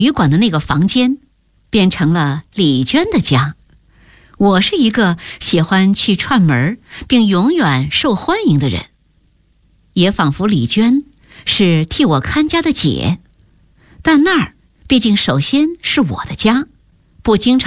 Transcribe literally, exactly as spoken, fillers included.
旅馆的那个房间变成了李娟的家。我是一个喜欢去串门并永远受欢迎的人，也仿佛李娟是替我看家的姐，但那儿毕竟首先是我的家，不经常